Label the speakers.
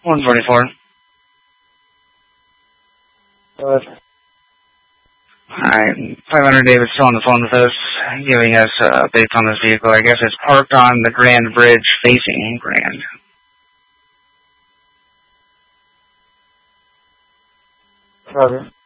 Speaker 1: 144. Alright, 500 David's still on the phone with us, giving us based on this vehicle. I guess it's parked on the Grand Bridge facing Grand.
Speaker 2: Roger.